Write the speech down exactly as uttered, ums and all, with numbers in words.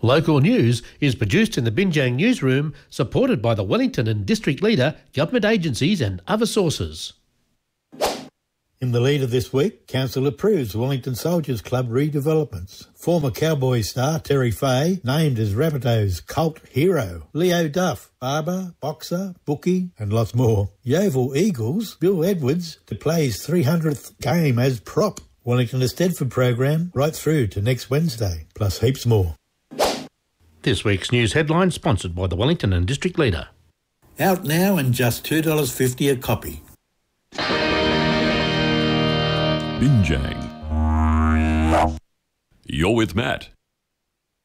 Local news is produced in the Binjang newsroom, supported by the Wellington and District Leader, government agencies and other sources. In the lead of this week, Council approves Wellington Soldiers Club redevelopments. Former Cowboy star Terry Fay named as Rabbitoh's cult hero. Leo Duff, barber, boxer, bookie and lots more. Yeovil Eagles, Bill Edwards to play his three hundredth game as prop. Wellington Eisteddfod program right through to next Wednesday, plus heaps more. This week's news headline sponsored by the Wellington and District Leader. Out now and just two dollars fifty a copy. Binjang. You're with Matt.